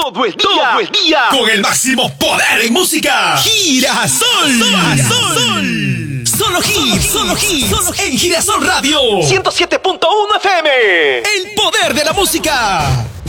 Todo el día. Con el máximo poder en música. Girasol. Solo hits. En Girasol Radio. 107.1 FM. El poder de la música.